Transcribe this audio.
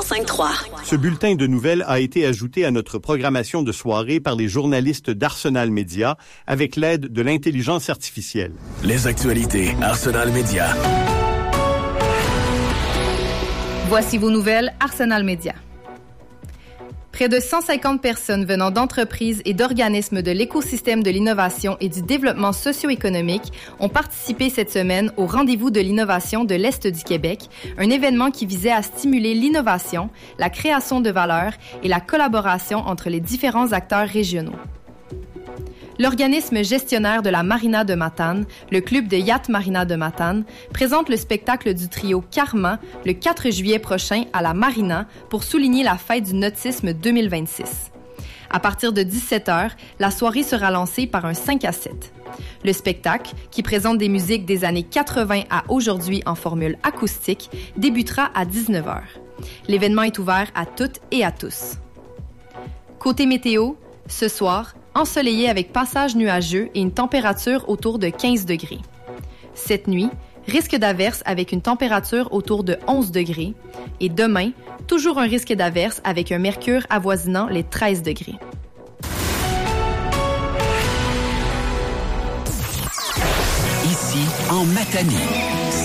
105.3. Ce bulletin de nouvelles a été ajouté à notre programmation de soirée par les journalistes d'Arsenal Média avec l'aide de l'intelligence artificielle. Les actualités Arsenal Média. Voici vos nouvelles Arsenal Média. Près de 150 personnes venant d'entreprises et d'organismes de l'écosystème de l'innovation et du développement socio-économique ont participé cette semaine au Rendez-vous de l'innovation de l'Est du Québec, un événement qui visait à stimuler l'innovation, la création de valeur et la collaboration entre les différents acteurs régionaux. L'organisme gestionnaire de la Marina de Matane, le club de yacht Marina de Matane, présente le spectacle du trio Karma le 4 juillet prochain à la Marina pour souligner la fête du nautisme 2026. À partir de 17h, la soirée sera lancée par un 5 à 7. Le spectacle, qui présente des musiques des années 80 à aujourd'hui en formule acoustique, débutera à 19h. L'événement est ouvert à toutes et à tous. Côté météo, ce soir, ensoleillé avec passage nuageux et une température autour de 15 degrés. Cette nuit, risque d'averse avec une température autour de 11 degrés. Et demain, toujours un risque d'averse avec un mercure avoisinant les 13 degrés. Ici, en Matanie.